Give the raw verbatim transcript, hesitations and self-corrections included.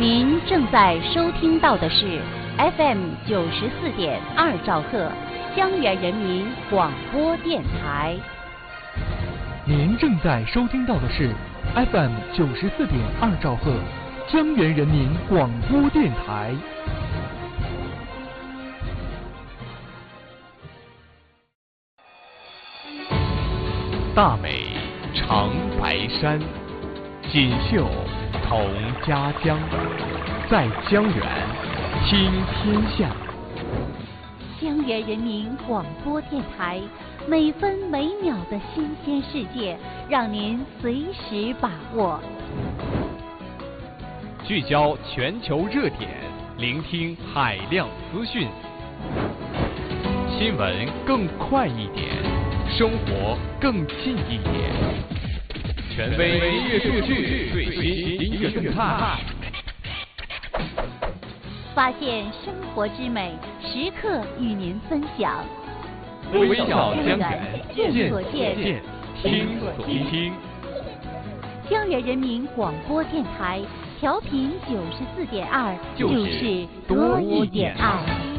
您正在收听到的是 F M 九十四点二兆赫江源人民广播电台。 您正在收听到的是 F M 九十四点二兆赫江源人民广播电台。大美长白山，锦绣同家乡，在江源听天下。 江源人民广播电台，每分每秒的新鲜世界，让您随时把握。 聚焦全球热点，聆听海量资讯，新闻更快一点，生活更近一点。权威音乐数据，最新音乐动态， 发现生活之美，时刻与您分享。 微小江源， 见所见， 听所听。 江源人民广播电台调频九十四点二，就是多一点爱。